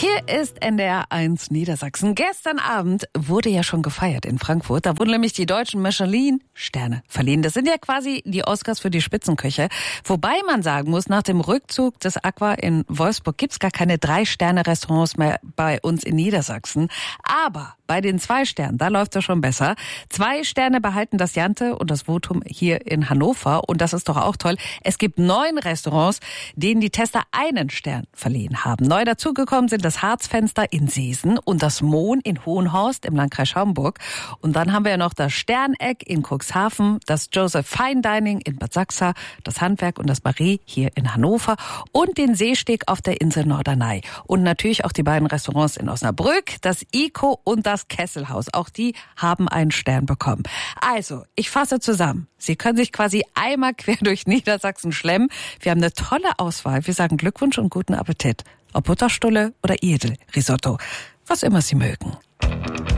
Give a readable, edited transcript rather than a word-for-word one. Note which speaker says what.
Speaker 1: Hier ist NDR 1 Niedersachsen. Gestern Abend wurde ja schon gefeiert in Frankfurt. Da wurden nämlich die deutschen Michelin-Sterne verliehen. Das sind ja quasi die Oscars für die Spitzenköche. Wobei man sagen muss, nach dem Rückzug des Aqua in Wolfsburg gibt's gar keine 3-Sterne-Restaurants mehr bei uns in Niedersachsen. Aber bei den 2 Sternen, da läuft es schon besser. 2 Sterne behalten das Jante und das Votum hier in Hannover. Und das ist doch auch toll. Es gibt 9 Restaurants, denen die Tester einen Stern verliehen haben. Neu dazugekommen sind das Harzfenster in Seesen und das Mohn in Hohenhorst im Landkreis Schaumburg. Und dann haben wir ja noch das Sterneck in Cuxhaven, das Joseph Fine Dining in Bad Sachsa, das Handwerk und das Marie hier in Hannover und den Seesteg auf der Insel Norderney. Und natürlich auch die beiden Restaurants in Osnabrück, das Ico und das Kesselhaus. Auch die haben einen Stern bekommen. Also, ich fasse zusammen. Sie können sich quasi einmal quer durch Niedersachsen schlemmen. Wir haben eine tolle Auswahl. Wir sagen Glückwunsch und guten Appetit. Ob Butterstulle oder Edelrisotto. Was immer Sie mögen.